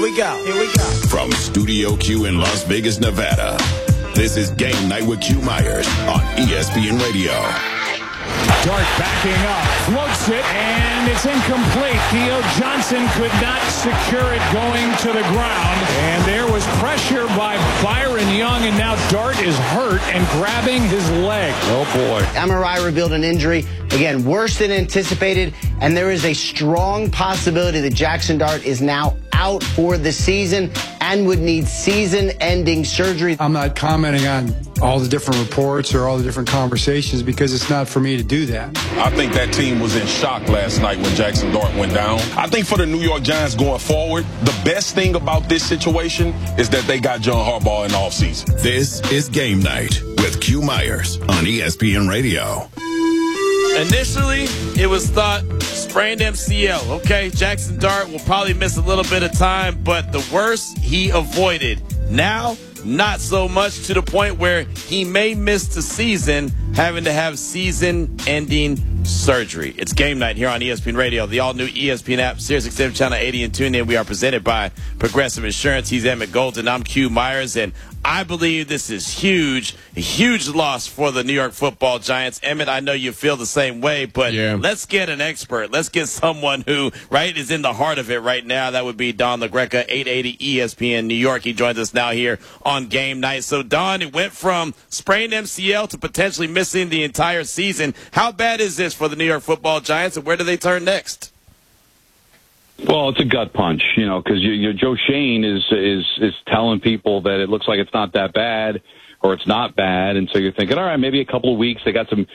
we go. From Studio Q in Las Vegas, Nevada, this is Game Night with Q Myers on ESPN Radio. Dart backing up, floats it, and it's incomplete. Theo Johnson could not secure it going to the ground. And there was pressure by Byron Young, and now Dart is hurt and grabbing his leg. Oh, boy. MRI revealed an injury, again, worse than anticipated, and there is a strong possibility that Jackson Dart is now out for the season and would need season-ending surgery. I'm not commenting on all the different reports or all the different conversations because it's not for me to do that. I think that team was in shock last night when Jackson Dart went down. I think for the New York Giants going forward, the best thing about this situation is that they got John Harbaugh in the offseason. This is Game Night with Q Myers on ESPN Radio. Initially, it was thought sprained MCL. Okay, Jackson Dart will probably miss a little bit of time, but the worst he avoided. Now, not so much, to the point where he may miss the season, having to have season-ending surgery. It's Game Night here on ESPN Radio, the all-new ESPN app, SiriusXM Channel 80 and TuneIn. We are presented by Progressive Insurance. He's Emmett Golden. I'm Q Myers, and I believe this is huge, a huge loss for the New York Football Giants. Emmett, I know you feel the same way, but let's get an expert. Let's get someone who, is in the heart of it right now. That would be Don LaGreca, 880 ESPN New York. He joins us now here on Game Night. So, Don, it went from sprained MCL to potentially missing the entire season. How bad is this for the New York Football Giants, and where do they turn next? Well, it's a gut punch, because Joe Shane is telling people that it looks like it's not that bad or it's not bad, and so you're thinking, all right, maybe a couple of weeks. They got some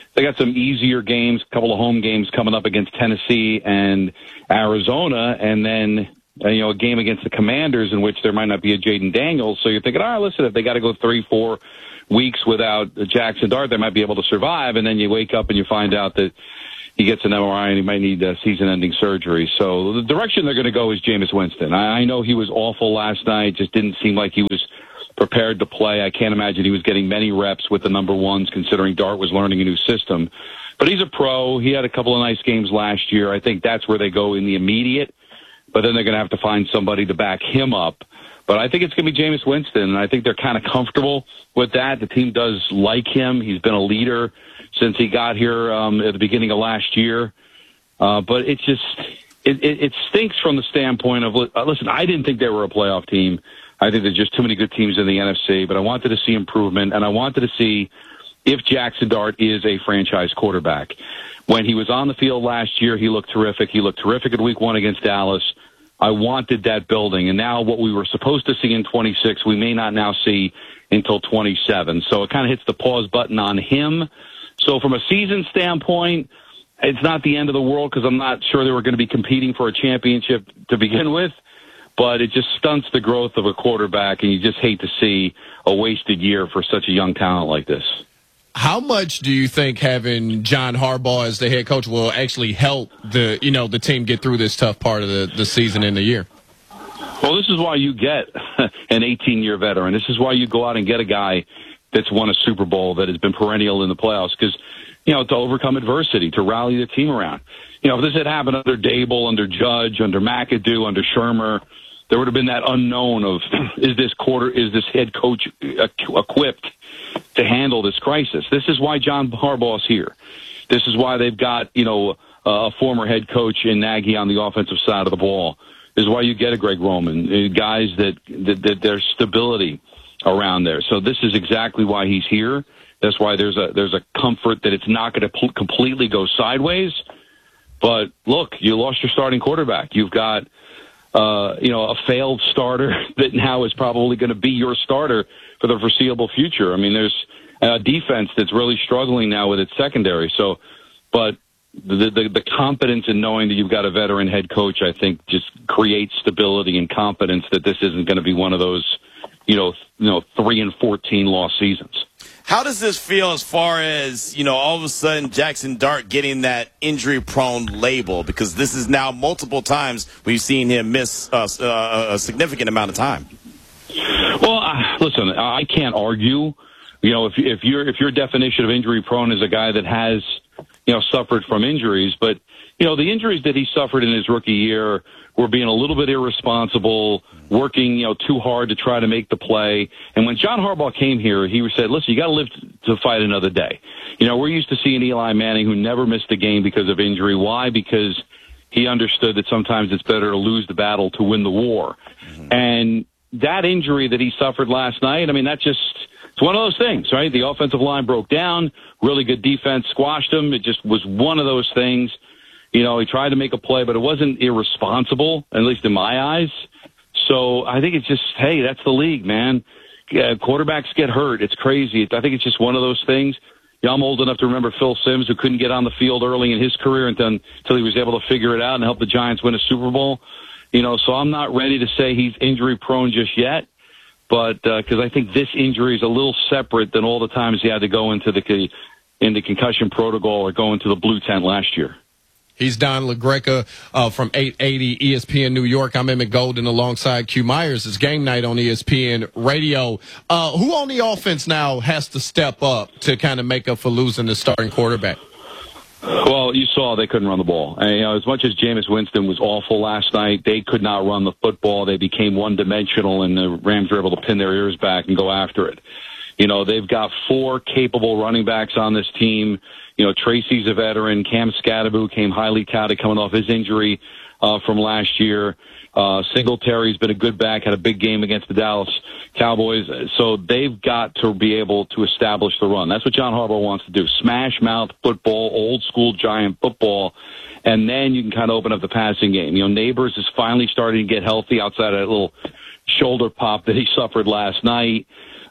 easier games, a couple of home games coming up against Tennessee and Arizona, and then a game against the Commanders in which there might not be a Jaden Daniels. So you're thinking, all right, listen, if they got to go 3-4 weeks without Jackson Dart, they might be able to survive, and then you wake up and you find out that he gets an MRI and he might need season-ending surgery. So the direction they're going to go is Jameis Winston. I know he was awful last night, just didn't seem like he was prepared to play. I can't imagine he was getting many reps with the number ones, considering Dart was learning a new system. But he's a pro. He had a couple of nice games last year. I think that's where they go in the immediate. But then they're going to have to find somebody to back him up. But I think it's going to be Jameis Winston, and I think they're kind of comfortable with that. The team does like him. He's been a leader since he got here at the beginning of last year. But it stinks from the standpoint of, listen, I didn't think they were a playoff team. I think there's just too many good teams in the NFC, but I wanted to see improvement, and I wanted to see if Jackson Dart is a franchise quarterback. When he was on the field last year, he looked terrific. He looked terrific at Week 1 against Dallas. I wanted that building, and now what we were supposed to see in 26, we may not now see until 27. So it kind of hits the pause button on him. So from a season standpoint, it's not the end of the world because I'm not sure they were going to be competing for a championship to begin with, but it just stunts the growth of a quarterback, and you just hate to see a wasted year for such a young talent like this. How much do you think having John Harbaugh as the head coach will actually help the team get through this tough part of the season and the year? Well, this is why you get an 18-year veteran. This is why you go out and get a guy that's won a Super Bowl, that has been perennial in the playoffs, because, to overcome adversity, to rally the team around. If this had happened under Dable, under Judge, under McAdoo, under Shermer, there would have been that unknown of, is this head coach equipped to handle this crisis? This is why John Harbaugh's here. This is why they've got, a former head coach in Nagy on the offensive side of the ball. This is why you get a Greg Roman, guys that there's stability around there. So this is exactly why he's here. That's why there's a comfort that it's not going to completely go sideways. But look, you lost your starting quarterback. You've got a failed starter that now is probably going to be your starter for the foreseeable future. I mean, there's a defense that's really struggling now with its secondary. So, but the confidence in knowing that you've got a veteran head coach, I think, just creates stability and confidence that this isn't going to be one of those, 3-14 loss seasons. How does this feel as far as, all of a sudden Jackson Dart getting that injury-prone label? Because this is now multiple times we've seen him miss a significant amount of time. Well, listen, I can't argue. If your definition of injury-prone is a guy that has, suffered from injuries. But, the injuries that he suffered in his rookie year were being a little bit irresponsible, working, too hard to try to make the play. And when John Harbaugh came here, he said, listen, you got to live to fight another day. We're used to seeing Eli Manning, who never missed a game because of injury. Why? Because he understood that sometimes it's better to lose the battle to win the war. Mm-hmm. And that injury that he suffered last night, it's one of those things, right? The offensive line broke down, really good defense squashed him. It just was one of those things. He tried to make a play, but it wasn't irresponsible, at least in my eyes. So I think it's just, hey, that's the league, man. Quarterbacks get hurt. It's crazy. I think it's just one of those things. I'm old enough to remember Phil Simms, who couldn't get on the field early in his career until he was able to figure it out and help the Giants win a Super Bowl. So I'm not ready to say he's injury prone just yet, but because I think this injury is a little separate than all the times he had to go into the concussion protocol or go into the blue tent last year. He's Don LaGreca from 880 ESPN New York. I'm Emmett Golden alongside Q Myers. It's Game Night on ESPN Radio. Who on the offense now has to step up to kind of make up for losing the starting quarterback? Well, you saw they couldn't run the ball. And, as much as Jameis Winston was awful last night, they could not run the football. They became one-dimensional, and the Rams were able to pin their ears back and go after it. They've got 4 capable running backs on this team. Tracy's a veteran. Cam Scatterbo came highly touted coming off his injury from last year. Singletary's been a good back, had a big game against the Dallas Cowboys. So they've got to be able to establish the run. That's what John Harbaugh wants to do. Smash mouth football, old school Giant football, and then you can kind of open up the passing game. Neighbors is finally starting to get healthy outside of that little shoulder pop that he suffered last night.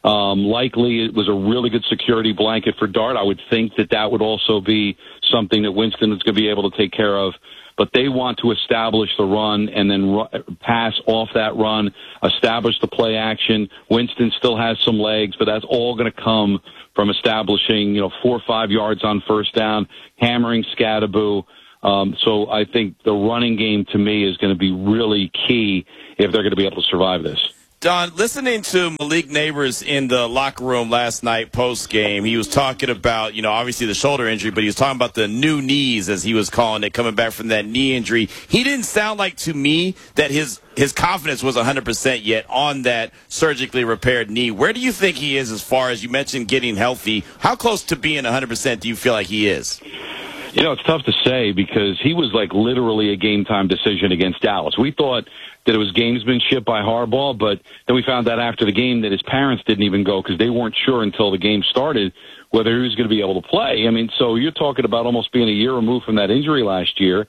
Likely it was a really good security blanket for Dart. I would think that would also be something that Winston is going to be able to take care of. But they want to establish the run and then pass off that run, establish the play action. Winston still has some legs, but that's all going to come from establishing, 4 or 5 yards on first down, hammering Scatterbo. So I think the running game to me is going to be really key if they're going to be able to survive this. Don, listening to Malik Neighbors in the locker room last night post-game, he was talking about, obviously the shoulder injury, but he was talking about the new knees, as he was calling it, coming back from that knee injury. He didn't sound like to me that his confidence was 100% yet on that surgically repaired knee. Where do you think he is as far as you mentioned getting healthy? How close to being 100% do you feel like he is? It's tough to say because he was like literally a game-time decision against Dallas. We thought that it was gamesmanship by Harbaugh, but then we found out after the game that his parents didn't even go because they weren't sure until the game started whether he was going to be able to play. So you're talking about almost being a year removed from that injury last year.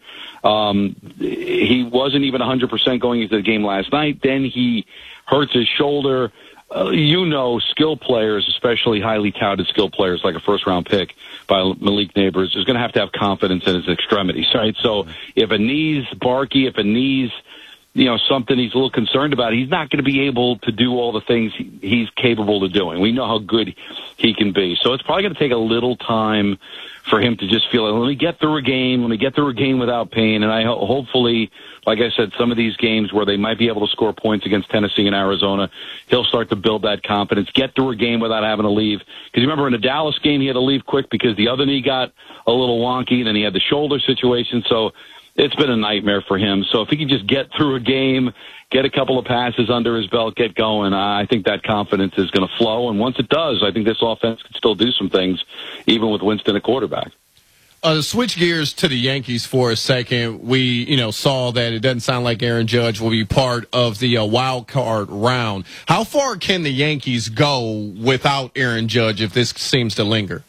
He wasn't even 100% going into the game last night. Then he hurts his shoulder. Skill players, especially highly touted skill players like a first-round pick by Malik Neighbors, is going to have confidence in his extremities, right? So if a knee's barky, if a knee's something he's a little concerned about, he's not going to be able to do all the things he's capable of doing. We know how good he can be. So it's probably going to take a little time for him to just feel, let me get through a game without pain. And I hopefully, like I said, some of these games where they might be able to score points against Tennessee and Arizona, he'll start to build that confidence, get through a game without having to leave. Because you remember in the Dallas game, he had to leave quick because the other knee got a little wonky, then he had the shoulder situation. So it's been a nightmare for him. So if he can just get through a game, get a couple of passes under his belt, get going, I think that confidence is going to flow. And once it does, I think this offense can still do some things, even with Winston at quarterback. Switch gears to the Yankees for a second. We, saw that it doesn't sound like Aaron Judge will be part of the wild card round. How far can the Yankees go without Aaron Judge if this seems to linger?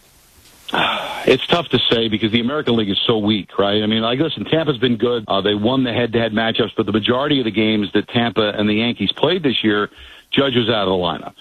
It's tough to say because the American League is so weak, right? Listen, Tampa's been good. They won the head-to-head matchups, but the majority of the games that Tampa and the Yankees played this year, Judge was out of the lineup.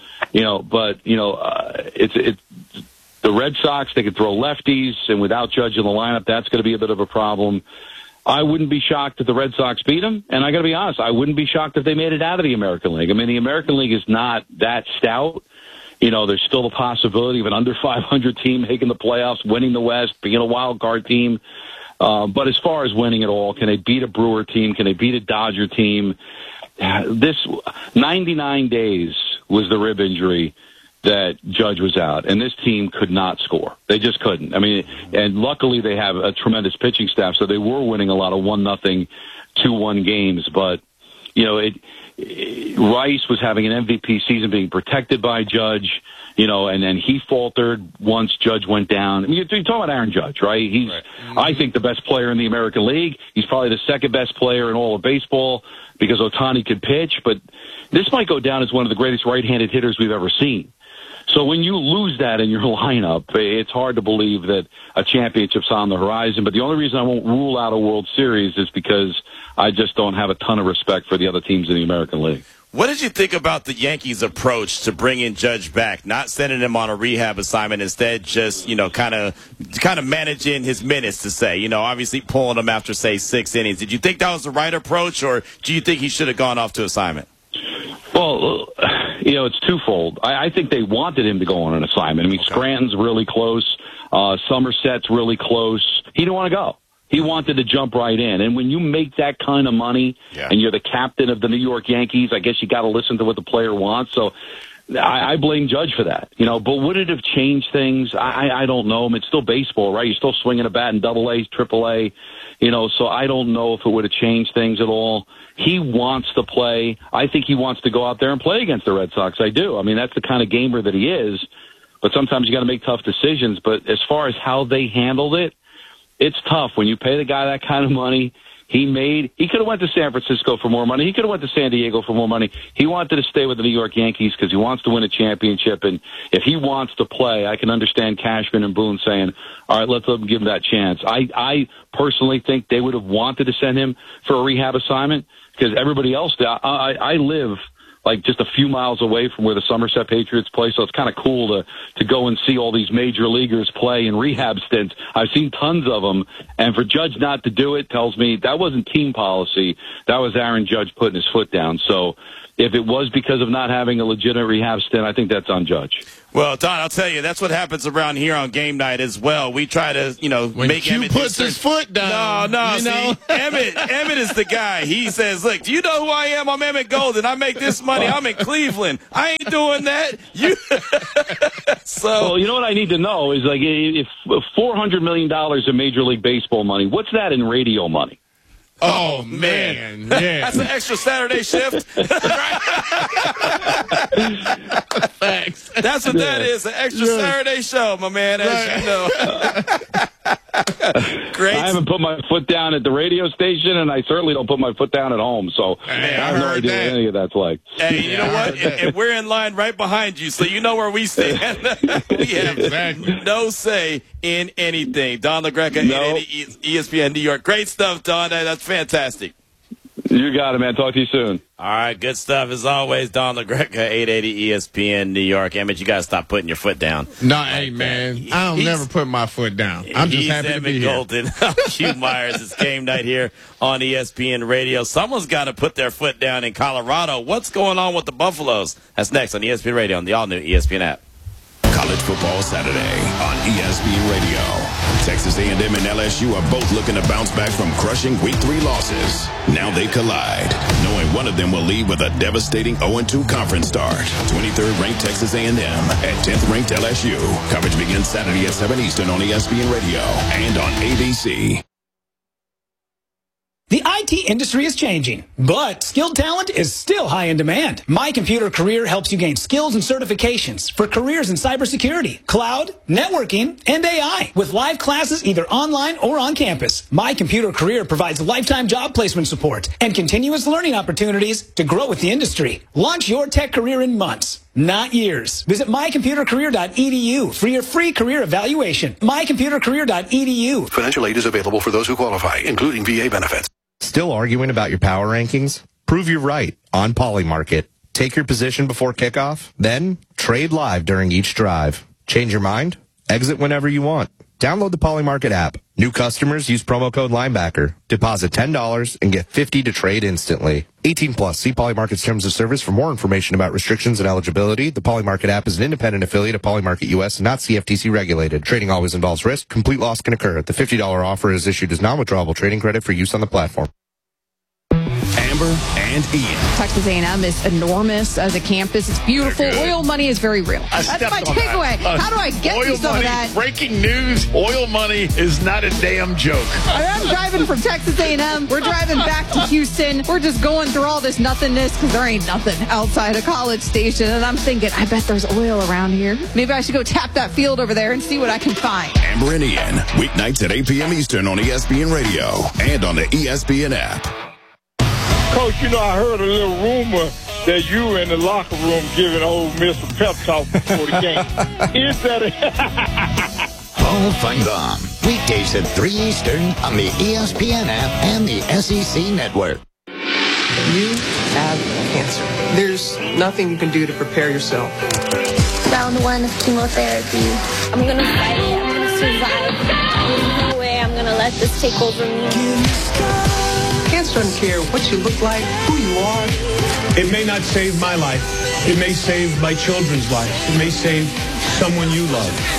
It's the Red Sox, they could throw lefties, and without Judge in the lineup, that's going to be a bit of a problem. I wouldn't be shocked if the Red Sox beat them, and I got to be honest, I wouldn't be shocked if they made it out of the American League. The American League is not that stout. There's still the possibility of an under 500 team making the playoffs, winning the West, being a wild card team. But as far as winning it all, can they beat a Brewer team? Can they beat a Dodger team? This 99 days was the rib injury. that Judge was out, and this team could not score. They just couldn't. I mean, and luckily they have a tremendous pitching staff, so they were winning a lot of 1-0, 2-1 games. But, you know, Rice was having an MVP season, being protected by Judge, you know, and then he faltered once Judge went down. I mean, you're talking about Aaron Judge, right? He's, I think, the best player in the American League. He's probably the second best player in all of baseball because Ohtani could pitch, but this might go down as one of the greatest right-handed hitters we've ever seen. So when you lose that in your lineup, it's hard to believe that a championship's on the horizon. But the only reason I won't rule out a World Series is because I just don't have a ton of respect for the other teams in the American League. What did you think about the Yankees' approach to bringing Judge back, not sending him on a rehab assignment, instead just, you know, kind of managing his minutes, to say, you know, obviously pulling him after, say, 6 innings? Did you think that was the right approach, or do you think he should have gone off to assignment? Well, you know, it's twofold. I think they wanted him to go on an assignment. I mean, Scranton's really close. Somerset's really close. He didn't want to go. He wanted to jump right in. And when you make that kind of money and you're the captain of the New York Yankees, I guess you got to listen to what the player wants. So I blame Judge for that. You know, but would it have changed things? I don't know. I mean, it's still baseball, right? You're still swinging a bat in AA, AAA. You know, so I don't know if it would have changed things at all. He wants to play. I think he wants to go out there and play against the Red Sox. I do. I mean, that's the kind of gamer that he is. But sometimes you got to make tough decisions. But as far as how they handled it, it's tough when you pay the guy that kind of money. He could have went to San Francisco for more money. He could have went to San Diego for more money. He wanted to stay with the New York Yankees because he wants to win a championship. And if he wants to play, I can understand Cashman and Boone saying, all right, let's give him that chance. I personally think they would have wanted to send him for a rehab assignment because everybody else did. I live like just a few miles away from where the Somerset Patriots play, so it's kind of cool to go and see all these major leaguers play in rehab stints. I've seen tons of them, and for Judge not to do it tells me that wasn't team policy. That was Aaron Judge putting his foot down. So if it was because of not having a legitimate rehab stint, I think that's on Judge. Well, Don, I'll tell you, that's what happens around here on game night as well. We try to, you know, when make Q Emmett puts his foot down. No, see, Emmett is the guy. He says, look, do you know who I am? I'm Emmett Golden. I make this money. I'm in Cleveland. I ain't doing that. Well, you know what I need to know is, like, if $400 million in Major League Baseball money, what's that in radio money? Oh, man. Yeah. That's an extra Saturday shift. Thanks. That's what that is, an extra Saturday show, my man, as you know. Great. I haven't put my foot down at the radio station, and I certainly don't put my foot down at home, so I have no idea what any of that's like. Hey, you know what? And we're in line right behind you, so you know where we stand. We have no say in anything. Don LaGreca, ESPN New York. Great stuff, Don. That's fantastic. You got it, man. Talk to you soon. All right, good stuff as always. Don LaGreca, 880 ESPN New York. Emmett, you got to stop putting your foot down. No, hey, man. I don't never put my foot down. I'm just happy to be here. Golden. Q Myers. It's game night here on ESPN Radio. Someone's got to put their foot down in Colorado. What's going on with the Buffaloes? That's next on ESPN Radio on the all-new ESPN app. College Football Saturday on ESPN Radio. Texas A&M and LSU are both looking to bounce back from crushing Week 3 losses. Now they collide, knowing one of them will leave with a devastating 0-2 conference start. 23rd ranked Texas A&M at 10th ranked LSU. Coverage begins Saturday at 7 Eastern on ESPN Radio and on ABC. The IT industry is changing, but skilled talent is still high in demand. My Computer Career helps you gain skills and certifications for careers in cybersecurity, cloud, networking, and AI with live classes either online or on campus. My Computer Career provides lifetime job placement support and continuous learning opportunities to grow with the industry. Launch your tech career in months, not years. Visit mycomputercareer.edu for your free career evaluation. mycomputercareer.edu. Financial aid is available for those who qualify, including VA benefits. Still arguing about your power rankings? Prove you're right on Polymarket. Take your position before kickoff, then trade live during each drive. Change your mind? Exit whenever you want. Download the Polymarket app. New customers use promo code Linebacker. Deposit $10 and get $50 to trade instantly. 18 plus. See Polymarket's terms of service for more information about restrictions and eligibility. The Polymarket app is an independent affiliate of Polymarket US and not CFTC regulated. Trading always involves risk. Complete loss can occur. The $50 offer is issued as non-withdrawable trading credit for use on the platform. Amber and Ian. Texas A&M is enormous as a campus. It's beautiful. Oil money is very real. That's my takeaway. How do I get you some of that? Breaking news, oil money is not a damn joke. I'm driving from Texas A&M. We're driving back to Houston. We're just going through all this nothingness because there ain't nothing outside of College Station. And I'm thinking, I bet there's oil around here. Maybe I should go tap that field over there and see what I can find. Amber and Ian, weeknights at 8 p.m. Eastern on ESPN Radio and on the ESPN app. Coach, I heard a little rumor that you were in the locker room giving old Miss a pep talk before the game. Is that Hall Fun Gone. Weekdays at 3 Eastern on the ESPN app and the SEC Network. You have cancer. There's nothing you can do to prepare yourself. Round 1 of chemotherapy. I'm going to fight it. I'm going to survive. There's no way I'm going to let this take over me. Cancer doesn't care what you look like, who you are. It may not save my life. It may save my children's lives. It may save someone you love.